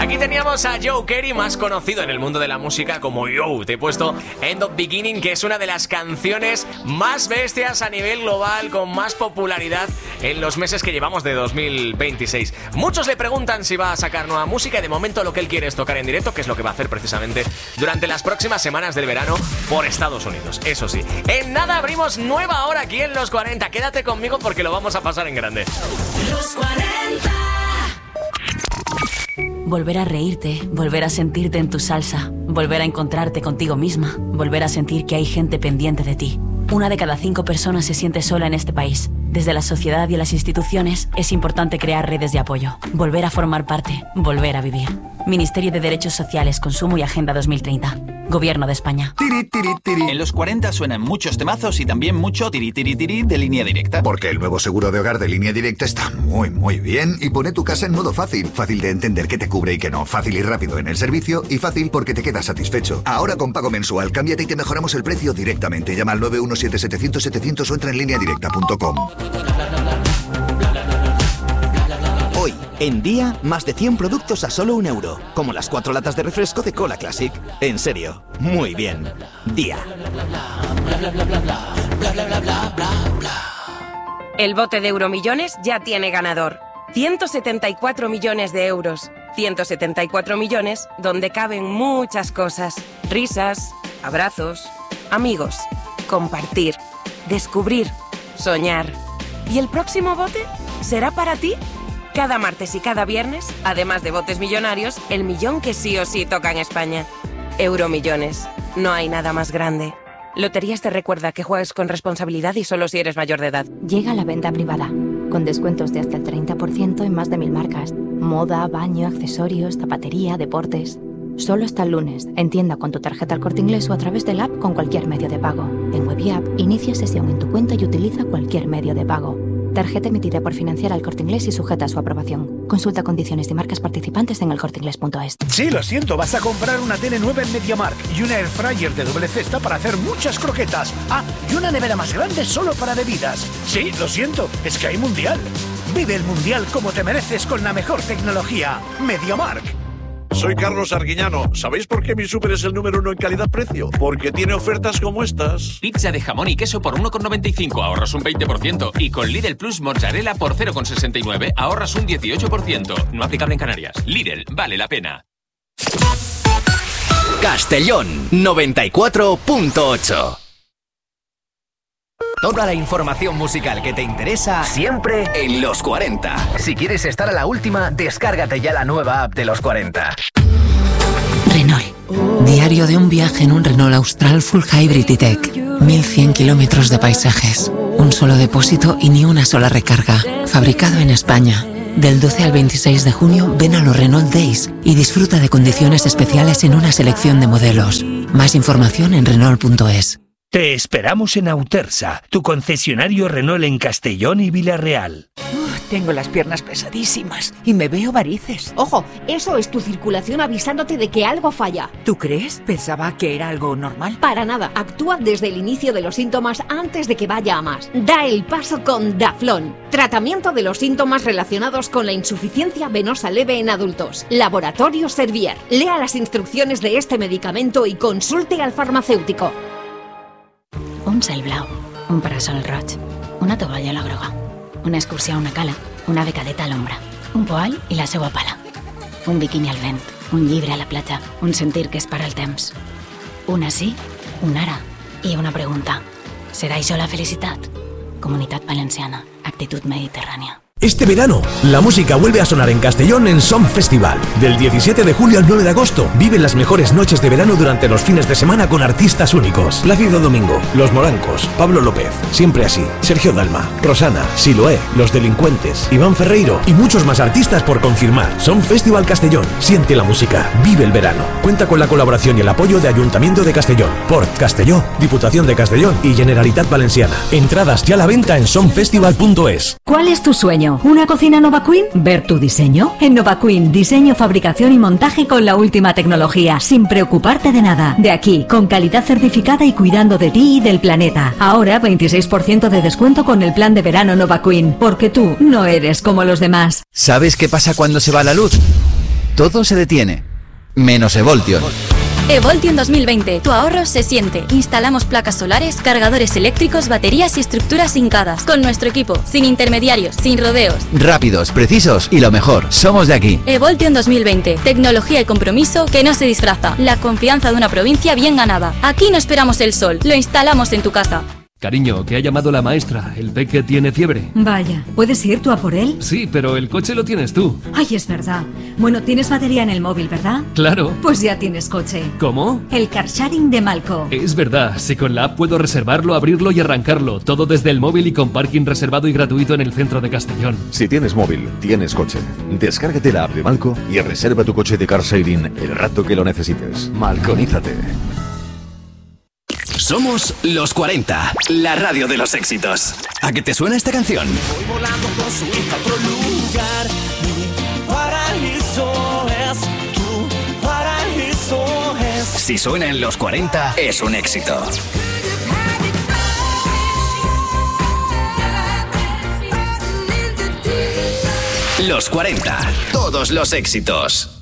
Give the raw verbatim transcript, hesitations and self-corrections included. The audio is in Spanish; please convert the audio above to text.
Aquí teníamos a Joe Carey, más conocido en el mundo de la música como Yo. Te he puesto End of Beginning, que es una de las canciones más bestias a nivel global, con más popularidad en los meses que llevamos de dos mil veintiséis. Muchos le preguntan si va a sacar nueva música y de momento lo que él quiere es tocar en directo, que es lo que va a hacer precisamente durante las próximas semanas del verano por Estados Unidos. Eso sí, en nada abrimos nueva hora aquí en Los cuarenta. Quédate conmigo porque lo vamos a pasar en grande. Los cuarenta. Volver a reírte, volver a sentirte en tu salsa, volver a encontrarte contigo misma, volver a sentir que hay gente pendiente de ti. Una de cada cinco personas se siente sola en este país. Desde la sociedad y las instituciones es importante crear redes de apoyo, volver a formar parte, volver a vivir. Ministerio de Derechos Sociales, Consumo y Agenda dos mil treinta. Gobierno de España. Tiri, tiri, tiri. En los cuarenta suenan muchos temazos y también mucho tiri, tiri, tiri de Línea Directa. Porque el nuevo seguro de hogar de Línea Directa está muy, muy bien y pone tu casa en modo fácil. Fácil de entender qué te cubre y qué no. Fácil y rápido en el servicio y fácil porque te quedas satisfecho. Ahora con pago mensual, cámbiate y te mejoramos el precio directamente. Llama al nueve uno siete setecientos setecientos o entra en línea directa punto com. Hoy, en Día, más de cien productos a solo un euro. Como las cuatro latas de refresco de Cola Classic. En serio, muy bien. Día. El bote de Euromillones ya tiene ganador. ciento setenta y cuatro millones de euros. ciento setenta y cuatro millones donde caben muchas cosas. Risas, abrazos, amigos, compartir, descubrir, soñar. ¿Y el próximo bote será para ti? Cada martes y cada viernes, además de botes millonarios, el millón que sí o sí toca en España. Euromillones. No hay nada más grande. Loterías te recuerda que juegues con responsabilidad y solo si eres mayor de edad. Llega la venta privada, con descuentos de hasta el treinta por ciento en más de mil marcas. Moda, baño, accesorios, zapatería, deportes. Solo hasta el lunes, en tienda con tu tarjeta El Corte Inglés o a través del app con cualquier medio de pago. En Web y App, inicia sesión en tu cuenta y utiliza cualquier medio de pago. Tarjeta emitida por Financiera El Corte Inglés y sujeta a su aprobación. Consulta condiciones y marcas participantes en el corte inglés punto es. Sí, lo siento, vas a comprar una tele nueva en MediaMarkt y una Air Fryer de doble cesta para hacer muchas croquetas. Ah, y una nevera más grande solo para bebidas. Sí, lo siento, es que hay Mundial. Vive el Mundial como te mereces con la mejor tecnología. MediaMarkt. Soy Carlos Arguiñano. ¿Sabéis por qué mi súper es el número uno en calidad-precio? Porque tiene ofertas como estas. Pizza de jamón y queso por uno con noventa y cinco, ahorras un veinte por ciento. Y con Lidl Plus mozzarella por cero con sesenta y nueve, ahorras un dieciocho por ciento. No aplicable en Canarias. Lidl, vale la pena. Castellón noventa y cuatro punto ocho. Toda la información musical que te interesa siempre en Los cuarenta. Si quieres estar a la última, descárgate ya la nueva app de Los cuarenta. Renault. Diario de un viaje en un Renault Austral Full Hybrid E-Tech. mil cien kilómetros de paisajes. Un solo depósito y ni una sola recarga. Fabricado en España. Del doce al veintiséis de junio, ven a los Renault Days y disfruta de condiciones especiales en una selección de modelos. Más información en Renault punto es. Te esperamos en Autersa, tu concesionario Renault en Castellón y Villarreal. Uf, tengo las piernas pesadísimas y me veo varices. Ojo, eso es tu circulación avisándote de que algo falla. ¿Tú crees? Pensaba que era algo normal. Para nada, actúa desde el inicio de los síntomas antes de que vaya a más. Da el paso con Daflón. Tratamiento de los síntomas relacionados con la insuficiencia venosa leve en adultos. Laboratorio Servier. Lea las instrucciones de este medicamento y consulte al farmacéutico. Un cel blau, un parasol roig, una tovalla a la groga, una excursió a una cala, una becadeta a l'ombra, un poal i la seua pala, un biquini al vent, un llibre a la platja, un sentir que és para el temps, una sí, un ara i una pregunta. ¿Será això la felicitat? Comunitat Valenciana, actitud mediterránea. Este verano, la música vuelve a sonar en Castellón en Som Festival. Del diecisiete de julio al nueve de agosto, vive las mejores noches de verano durante los fines de semana con artistas únicos. Plácido Domingo, Los Morancos, Pablo López, Siempre Así, Sergio Dalma, Rosana, Siloé, Los Delincuentes, Iván Ferreiro y muchos más artistas por confirmar. Som Festival Castellón. Siente la música, vive el verano. Cuenta con la colaboración y el apoyo de Ayuntamiento de Castellón, Port Castelló, Diputación de Castellón y Generalitat Valenciana. Entradas ya a la venta en som festival punto es. ¿Cuál es tu sueño? ¿Una cocina Nova Queen? ¿Ver tu diseño? En Nova Queen, diseño, fabricación y montaje con la última tecnología, sin preocuparte de nada. De aquí, con calidad certificada y cuidando de ti y del planeta. Ahora, veintiséis por ciento de descuento con el plan de verano Nova Queen, porque tú no eres como los demás. ¿Sabes qué pasa cuando se va la luz? todo se detiene. Menos Evoltion. Evoltion dos mil veinte. Tu ahorro se siente. Instalamos placas solares, cargadores eléctricos, baterías y estructuras hincadas. Con nuestro equipo, sin intermediarios, sin rodeos. Rápidos, precisos y lo mejor, somos de aquí. Evoltion dos mil veinte. Tecnología y compromiso que no se disfraza. La confianza de una provincia bien ganada. Aquí no esperamos el sol, lo instalamos en tu casa. Cariño, que ha llamado la maestra. El peque tiene fiebre. Vaya, ¿puedes ir tú a por él? Sí, pero el coche lo tienes tú. Ay, es verdad. Bueno, tienes batería en el móvil, ¿verdad? Claro. Pues ya tienes coche. ¿Cómo? El car sharing de Malco. Es verdad, si con la app puedo reservarlo, abrirlo y arrancarlo. Todo desde el móvil y con parking reservado y gratuito en el centro de Castellón. Si tienes móvil, tienes coche. Descárgate la app de Malco y reserva tu coche de car sharing el rato que lo necesites. Malconízate. Somos Los cuarenta, la radio de los éxitos. ¿A qué te suena esta canción? Voy volando con su hija a otro lugar. Mi paraíso es tu paraíso es. Si suena en Los cuarenta, es un éxito. Los cuarenta, todos los éxitos.